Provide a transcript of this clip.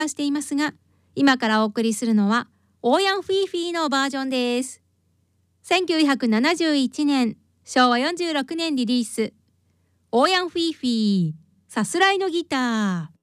していますが、今からお送りするのはオーヤンフィーフィーのバージョンです。1971年、昭和46年リリース、オーヤンフィーフィー、さすらいのギター。